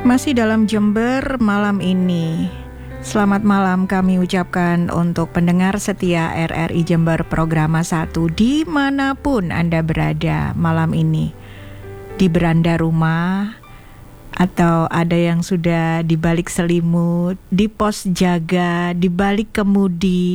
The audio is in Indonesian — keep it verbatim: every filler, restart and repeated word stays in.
Masih dalam Jember malam ini. Selamat malam kami ucapkan untuk pendengar setia R R I Jember Programa satu dimanapun Anda berada malam ini. Di beranda rumah, atau ada yang sudah di balik selimut, di pos jaga, di balik kemudi,